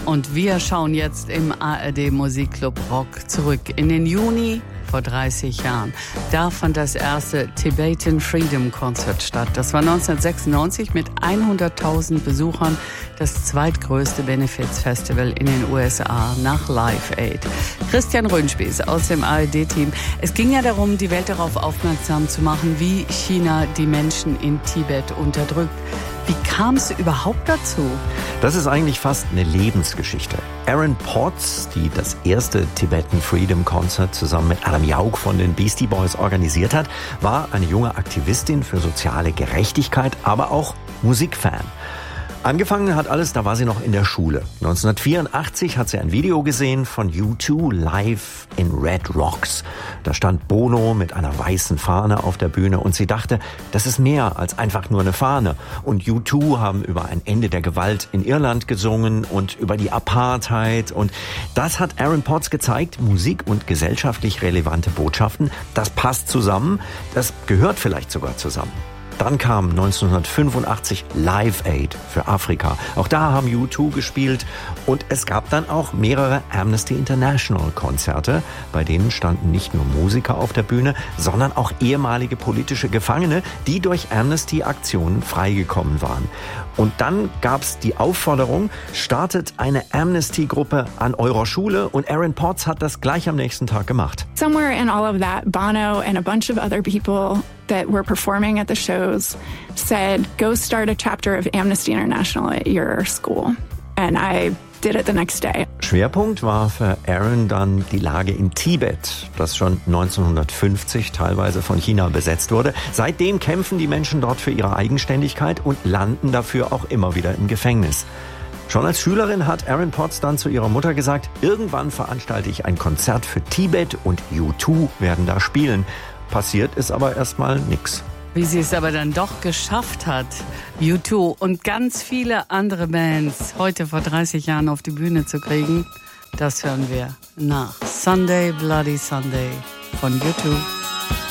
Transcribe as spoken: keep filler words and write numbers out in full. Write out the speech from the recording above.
Und wir schauen jetzt im A R D Musikclub Rock zurück in den Juni vor dreißig Jahren. Da fand das erste Tibetan Freedom Concert statt. Das war neunzehnhundertsechsundneunzig mit hunderttausend Besuchern das zweitgrößte Benefizfestival in den U S A nach Live Aid. Christian Röhnspieß aus dem A R D-Team. Es ging ja darum, die Welt darauf aufmerksam zu machen, wie China die Menschen in Tibet unterdrückt. Wie kam es überhaupt dazu? Das ist eigentlich fast eine Lebensgeschichte. Aaron Potts, die das erste Tibetan Freedom Concert zusammen mit Adam Yauch von den Beastie Boys organisiert hat, war eine junge Aktivistin für soziale Gerechtigkeit, aber auch Musikfan. Angefangen hat alles, da war sie noch in der Schule. neunzehnhundertvierundachtzig hat sie ein Video gesehen von U zwei live in Red Rocks. Da stand Bono mit einer weißen Fahne auf der Bühne und sie dachte, das ist mehr als einfach nur eine Fahne. Und U zwei haben über ein Ende der Gewalt in Irland gesungen und über die Apartheid. Und das hat Aaron Potts gezeigt, Musik und gesellschaftlich relevante Botschaften, das passt zusammen, das gehört vielleicht sogar zusammen. Dann kam neunzehnhundertfünfundachtzig Live Aid für Afrika. Auch da haben U zwei gespielt und es gab dann auch mehrere Amnesty International Konzerte. Bei denen standen nicht nur Musiker auf der Bühne, sondern auch ehemalige politische Gefangene, die durch Amnesty-Aktionen freigekommen waren. Und dann gab's die Aufforderung, startet eine Amnesty-Gruppe an eurer Schule und Aaron Potts hat das gleich am nächsten Tag gemacht. Somewhere in all of that, Bono and a bunch of other people that were performing at the shows said, go start a chapter of Amnesty International at your school. And I did it the next day. Schwerpunkt war für Aaron dann die Lage in Tibet, das schon neunzehnhundertfünfzig teilweise von China besetzt wurde. Seitdem kämpfen die Menschen dort für ihre Eigenständigkeit und landen dafür auch immer wieder im Gefängnis. Schon als Schülerin hat Aaron Potts dann zu ihrer Mutter gesagt, irgendwann veranstalte ich ein Konzert für Tibet und U zwei werden da spielen. Passiert ist aber erstmal nix. Wie sie es aber dann doch geschafft hat, U zwei und ganz viele andere Bands heute vor dreißig Jahren auf die Bühne zu kriegen, das hören wir nach Sunday Bloody Sunday von U zwei.